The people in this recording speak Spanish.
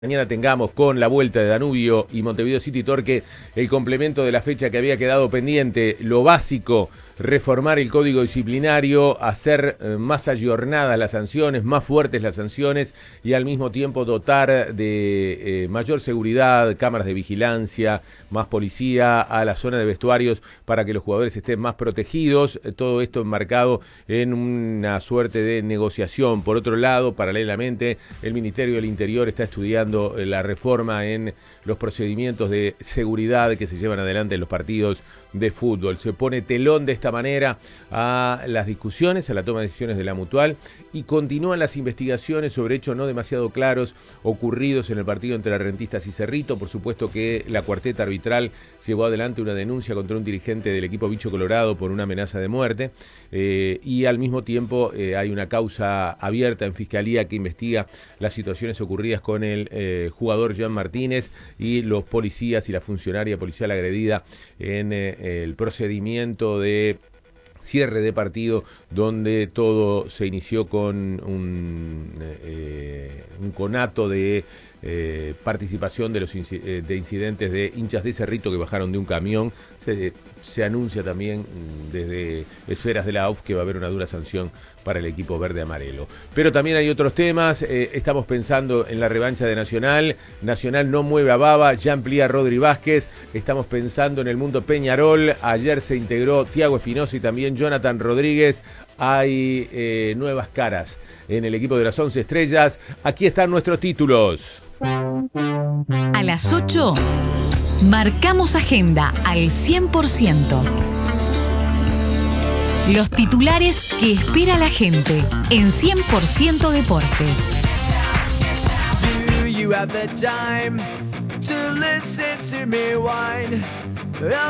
Mañana tengamos con la vuelta de Danubio y Montevideo City Torque el complemento de la fecha que había quedado pendiente, lo básico, reformar el código disciplinario, hacer más ayornadas las sanciones, más fuertes las sanciones y al mismo tiempo dotar de mayor seguridad, cámaras de vigilancia, más policía a la zona de vestuarios para que los jugadores estén más protegidos, todo esto enmarcado en una suerte de negociación. Por otro lado, paralelamente, el Ministerio del Interior está estudiando la reforma en los procedimientos de seguridad que se llevan adelante en los partidos de fútbol. Se pone telón de esta manera a las discusiones, a la toma de decisiones de la Mutual y continúan las investigaciones sobre hechos no demasiado claros ocurridos en el partido entre Rentistas y Cerrito. Por supuesto que la cuarteta arbitral llevó adelante una denuncia contra un dirigente del equipo Bicho Colorado por una amenaza de muerte y al mismo tiempo hay una causa abierta en Fiscalía que investiga las situaciones ocurridas con el jugador Jean Martínez y los policías y la funcionaria policial agredida en el procedimiento de cierre de partido donde todo se inició con un conato de participación de los de incidentes de hinchas de Cerrito que bajaron de un camión. Se anuncia también desde esferas de la AUF que va a haber una dura sanción para el equipo verde-amarelo. Pero también hay otros temas, estamos pensando en la revancha de Nacional. Nacional no mueve a Baba, ya amplía Rodri Vázquez. Estamos pensando en el mundo Peñarol. Ayer se integró Thiago Espinosa y también Jonathan Rodríguez. Hay nuevas caras en el equipo de las 11 estrellas. Aquí están nuestros títulos. A las 8, marcamos agenda al 100%. Los titulares que espera la gente en 100% Deporte. Do you have the time to listen to me whine?